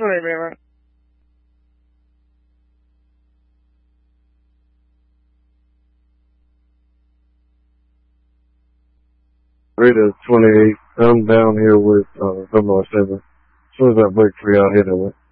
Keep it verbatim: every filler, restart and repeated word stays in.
Whatever. Three to twenty-eight. I'm down here with uh, double oh seven. As soon as I break free, I'll hit it with.